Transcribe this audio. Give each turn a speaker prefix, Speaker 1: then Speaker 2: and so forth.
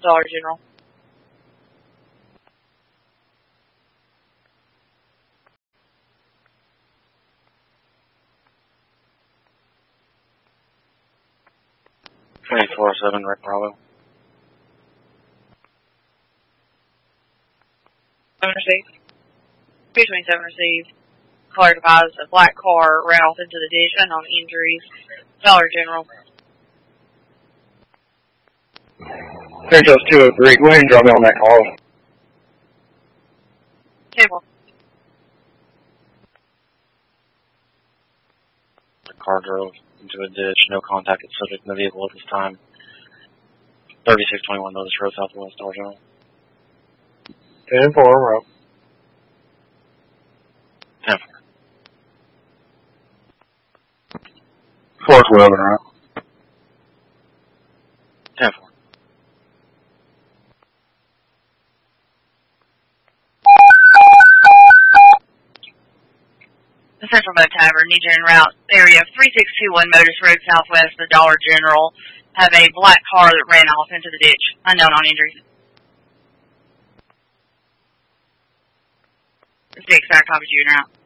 Speaker 1: Dollar General.
Speaker 2: $2407 Rick Bravo.
Speaker 1: Received. 227 received. Caller advised a black car ran off into the ditch, unknown injuries. Dollar General.
Speaker 3: Santos 203, go ahead and drop me on that call.
Speaker 1: Table.
Speaker 2: The car drove into a ditch. No contact with subject in the vehicle at this time. 3621 Lotus Road, Southwest, Dollar General.
Speaker 3: 10-4, route.
Speaker 2: 10-4.
Speaker 3: 412, route.
Speaker 2: 10-4.
Speaker 1: The Central Boat Tavern, need you en route. Area 3621 Motors Road, Southwest, the Dollar General. Have a black car that ran off into the ditch. Unknown on injuries. 6, I copied you en route.